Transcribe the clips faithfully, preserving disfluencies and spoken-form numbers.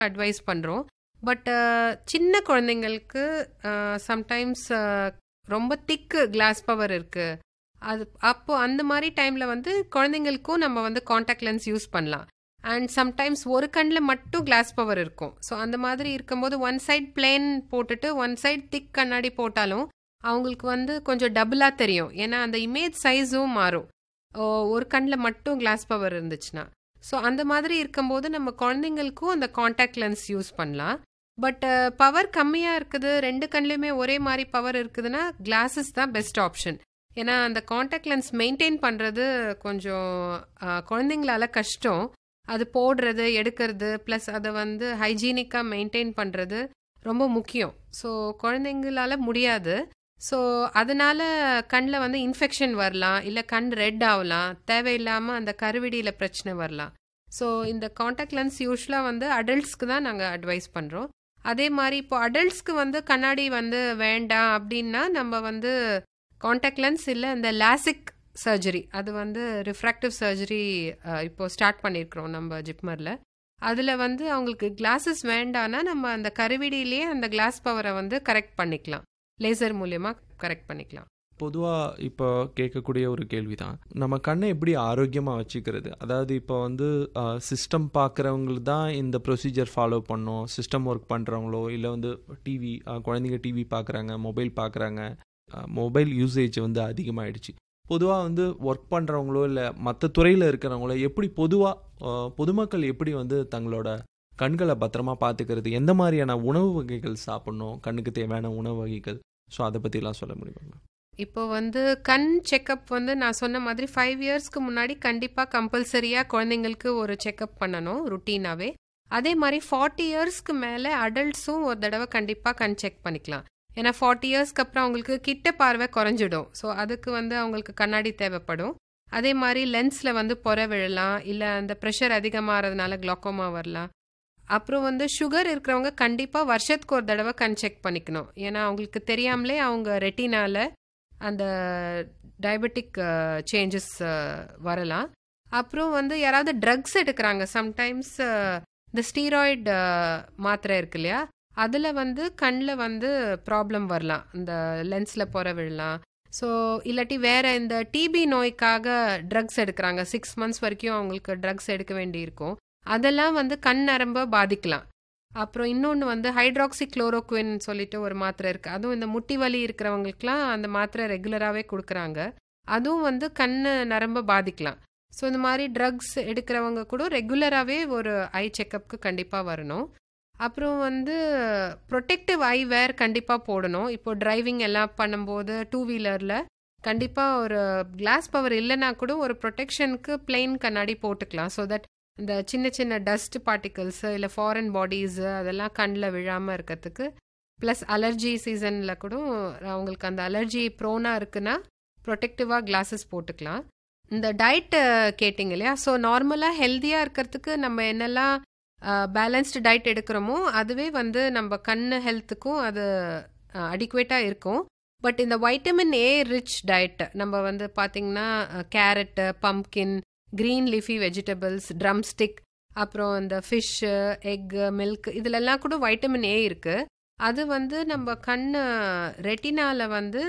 Advice பண்ணுறோம். But சின்ன குழந்தைங்களுக்கு சம்டைம்ஸ் ரொம்ப திக்கு கிளாஸ் பவர் இருக்குது. அது அப்போ அந்த மாதிரி டைமில் வந்து குழந்தைங்களுக்கும் நம்ம வந்து காண்டாக்ட் லென்ஸ் யூஸ் பண்ணலாம். அண்ட் சம்டைம்ஸ் ஒரு கண்ணில் மட்டும் கிளாஸ் பவர் இருக்கும். ஸோ அந்த மாதிரி இருக்கும்போது ஒன் சைட் பிளேன் போட்டுட்டு ஒன் சைட் திக் கண்ணாடி போட்டாலும் அவங்களுக்கு வந்து கொஞ்சம் டபுளாக தெரியும். ஏன்னா அந்த இமேஜ் சைஸும் மாறும் ஒரு கண்ணில் மட்டும் கிளாஸ் பவர் இருந்துச்சுன்னா. ஸோ அந்த மாதிரி இருக்கும்போது நம்ம குழந்தைங்களுக்கும் அந்த காண்டாக்ட் லென்ஸ் யூஸ் பண்ணலாம். பட் பவர் கம்மியாக இருக்குது, ரெண்டு கண்லேயுமே ஒரே மாதிரி பவர் இருக்குதுன்னா கிளாஸஸ் தான் பெஸ்ட் ஆப்ஷன். ஏன்னா அந்த காண்டாக்ட் லென்ஸ் மெயின்டைன் பண்ணுறது கொஞ்சம் குழந்தைங்களால கஷ்டம். அது போடுறது எடுக்கிறது ப்ளஸ் அதை வந்து ஹைஜீனிக்காக மெயின்டைன் பண்ணுறது ரொம்ப முக்கியம். ஸோ குழந்தைங்களால முடியாது. ஸோ அதனால் கண்ணில் வந்து இன்ஃபெக்ஷன் வரலாம், இல்லை கண் ரெட் ஆகலாம், தேவையில்லாமல் அந்த கருவிடியில் பிரச்சனை வரலாம். ஸோ இந்த காண்டாக்ட் லென்ஸ் யூஸ்வலாக வந்து அடல்ட்ஸ்க்கு தான் நாங்கள் அட்வைஸ் பண்ணுறோம். அதே மாதிரி இப்போ அடல்ட்ஸ்க்கு வந்து கண்ணாடி வந்து வேண்டாம் அப்படின்னா நம்ம வந்து காண்டாக்ட் லென்ஸ் இல்லை இந்த லாசிக் சர்ஜரி, அது வந்து ரிஃப்ராக்டிவ் சர்ஜரி இப்போ ஸ்டார்ட் பண்ணியிருக்கிறோம் நம்ம ஜிப்மரில். அதில் வந்து அவங்களுக்கு கிளாஸஸ் வேண்டான்னா நம்ம அந்த கருவிடியிலேயே அந்த கிளாஸ் பவரை வந்து கரெக்ட் பண்ணிக்கலாம், லேசர் மூலியமாக கரெக்ட் பண்ணிக்கலாம். பொதுவாக இப்போ கேட்கக்கூடிய ஒரு கேள்வி தான், நம்ம கண்ணை எப்படி ஆரோக்கியமாக வச்சுக்கிறது? அதாவது இப்போ வந்து சிஸ்டம் பார்க்குறவங்களுக்கு தான் இந்த ப்ரொசீஜர் ஃபாலோ பண்ணோம், சிஸ்டம் ஒர்க் பண்ணுறவங்களோ இல்லை வந்து டிவி குழந்தைங்க டிவி பார்க்குறாங்க, மொபைல் பார்க்குறாங்க, மொபைல் யூசேஜ் வந்து அதிகமாகிடுச்சு. பொதுவாக வந்து ஒர்க் பண்ணுறவங்களோ இல்லை மற்ற துறையில் இருக்கிறவங்களோ எப்படி பொதுவாக பொதுமக்கள் எப்படி வந்து தங்களோட கண்களை பத்திரமா பார்த்துக்கிறது, எந்த மாதிரியான உணவு வகைகள் சாப்பிட்ணும், கண்ணுக்கு தேவையான உணவு வகைகள், ஸோ அதை பற்றிலாம் சொல்ல முடியுமா? இப்போ வந்து கண் செக்கப் வந்து நான் சொன்ன மாதிரி ஃபைவ் இயர்ஸ்க்கு முன்னாடி கண்டிப்பாக கம்பல்சரியாக குழந்தைங்களுக்கு ஒரு செக்கப் பண்ணணும் ருட்டீனாகவே. அதே மாதிரி ஃபார்ட்டி இயர்ஸ்க்கு மேலே அடல்ட்ஸும் ஒரு தடவை கண்டிப்பாக கண் செக் பண்ணிக்கலாம். ஏன்னா ஃபார்ட்டி இயர்ஸ்க்கு அப்புறம் அவங்களுக்கு கிட்ட பார்வை குறைஞ்சிடும். ஸோ அதுக்கு வந்து அவங்களுக்கு கண்ணாடி தேவைப்படும். அதே மாதிரி லென்ஸில் வந்து பொறை விழலாம், இல்லை அந்த ப்ரெஷர் அதிகமாகிறதுனால குளோக்கோமா வரலாம். அப்புறம் வந்து சுகர் இருக்கிறவங்க கண்டிப்பாக வருஷத்துக்கு ஒரு தடவை கண் செக் பண்ணிக்கணும். ஏன்னா அவங்களுக்கு தெரியாமலே அவங்க ரெட்டினால அந்த டயபெட்டிக் சேஞ்சஸ் வரலாம். அப்புறம் வந்து யாராவது ட்ரக்ஸ் எடுக்கிறாங்க, சம்டைம்ஸ் இந்த ஸ்டீராய்டு மாத்திரை இருக்கு இல்லையா, அதில் வந்து கண்ணில் வந்து ப்ராப்ளம் வரலாம், இந்த லென்ஸில் பொற விழலாம். ஸோ இல்லாட்டி வேறு இந்த டிபி நோய்க்காக ட்ரக்ஸ் எடுக்கிறாங்க, சிக்ஸ் மந்த்ஸ் வரைக்கும் அவங்களுக்கு ட்ரக்ஸ் எடுக்க வேண்டியிருக்கும், அதெல்லாம் வந்து கண் நரம்பை பாதிக்கலாம். அப்புறம் இன்னொன்று வந்து ஹைட்ராக்சி குளோரோக்வின் சொல்லிட்டு ஒரு மாத்திரை இருக்குது, அதுவும் இந்த முட்டி வலி இருக்கிறவங்களுக்குலாம் அந்த மாத்திரை ரெகுலராகவே கொடுக்குறாங்க, அதுவும் வந்து கண் நரம்பை பாதிக்கலாம். ஸோ இந்த மாதிரி ட்ரக்ஸ் எடுக்கிறவங்க கூட ரெகுலராகவே ஒரு ஐ செக்கப்புக்கு கண்டிப்பாக வரணும். அப்புறம் வந்து ப்ரொடெக்டிவ் ஐ வேர் கண்டிப்பாக போடணும். இப்போ டிரைவிங் எல்லாம் பண்ணும்போது டூ வீலரில் கண்டிப்பாக ஒரு கிளாஸ் பவர் இல்லைன்னா கூட ஒரு ப்ரொடெக்ஷனுக்கு பிளெயின் கண்ணாடி போட்டுக்கலாம். ஸோ தட் இந்த சின்ன சின்ன டஸ்ட் பார்ட்டிகல்ஸு இல்லை ஃபாரின் பாடிஸு அதெல்லாம் கண்ணில் விழாமல் இருக்கிறதுக்கு. ப்ளஸ் அலர்ஜி சீசனில் கூட அவங்களுக்கு அந்த அலர்ஜி ப்ரோனாக இருக்குன்னா ப்ரொடெக்டிவாக கிளாஸஸ் போட்டுக்கலாம். இந்த டயட்டு கேட்டிங்க இல்லையா, ஸோ நார்மலாக ஹெல்த்தியாக இருக்கிறதுக்கு நம்ம என்னெல்லாம் பேலன்ஸ்டு டயட் எடுக்கிறோமோ அதுவே வந்து நம்ம கண் ஹெல்த்துக்கும் அது அடிக்குவேட்டாக இருக்கும். பட் இந்த வைட்டமின் ஏ ரிச் டயட் நம்ம வந்து பார்த்திங்கன்னா carrot, pumpkin, green leafy vegetables, drum stick, அப்புறம் இந்த ஃபிஷ்ஷு, எக்கு, மில்க், இதிலெல்லாம் கூட வைட்டமின் ஏ இருக்குது. அது வந்து நம்ம கண் ரெட்டினாவில் வந்து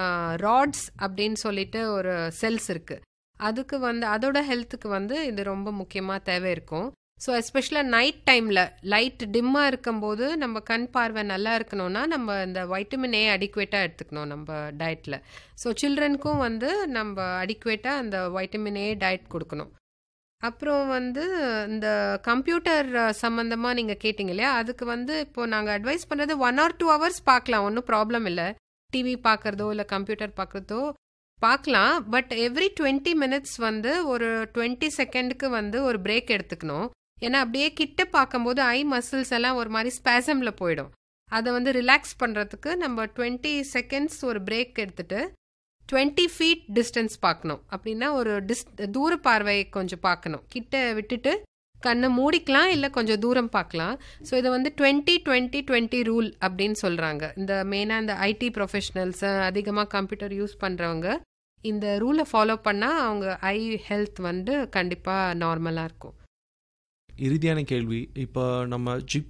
ராட்ஸ் அப்படின்னு சொல்லிட்டு ஒரு செல்ஸ் இருக்குது, அதுக்கு வந்து அதோட ஹெல்த்துக்கு வந்து இது ரொம்ப முக்கியமாக தேவை இருக்கும். ஸோ எஸ்பெஷலாக நைட் டைமில் லைட் டிம்மாக இருக்கும்போது நம்ம கண் பார்வை நல்லா இருக்கணும்னா நம்ம இந்த வைட்டமின் ஏ அடிக்குவேட்டாக எடுத்துக்கணும் நம்ம டயட்டில். ஸோ சில்ட்ரனுக்கும் வந்து நம்ம அடிக்குவேட்டாக அந்த வைட்டமின் ஏ டயட் கொடுக்கணும். அப்புறம் வந்து இந்த கம்ப்யூட்டர் சம்மந்தமாக நீங்கள் கேட்டிங்க இல்லையா, அதுக்கு வந்து இப்போது நாங்கள் அட்வைஸ் பண்ணுறது ஒன் ஆர் டூ ஹவர்ஸ் பார்க்கலாம், ஒன்றும் ப்ராப்ளம் இல்லை. டிவி பார்க்குறதோ இல்லை கம்ப்யூட்டர் பார்க்குறதோ பார்க்கலாம். பட் எவ்ரி டுவெண்ட்டி மினிட்ஸ் வந்து ஒரு டுவெண்ட்டி செகண்டுக்கு வந்து ஒரு பிரேக் எடுத்துக்கணும். ஏன்னா அப்படியே கிட்ட பார்க்கும்போது ஐ மசில்ஸ் எல்லாம் ஒரு மாதிரி ஸ்பேசமில் போயிடும். அதை வந்து ரிலாக்ஸ் பண்ணுறதுக்கு நம்ம டுவெண்ட்டி செகண்ட்ஸ் ஒரு பிரேக் எடுத்துகிட்டு டுவெண்ட்டி ஃபீட் டிஸ்டன்ஸ் பார்க்கணும். அப்படின்னா ஒரு டிஸ் தூர பார்வை கொஞ்சம் பார்க்கணும், கிட்ட விட்டுட்டு கண்ணை மூடிக்கலாம் இல்லை கொஞ்சம் தூரம் பார்க்கலாம். ஸோ இதை வந்து டுவெண்ட்டி டுவெண்ட்டி டுவெண்ட்டி ரூல் அப்படின்னு சொல்கிறாங்க. இந்த மெயினாக இந்த ஐடி ப்ரொஃபஷனல்ஸ், அதிகமாக கம்ப்யூட்டர் யூஸ் பண்ணுறவங்க இந்த ரூலை ஃபாலோ பண்ணால் அவங்க ஐ ஹெல்த் வந்து கண்டிப்பாக நார்மலாக இருக்கும். இறுதியான கேள்வி, இப்போ நம்ம ஜிப்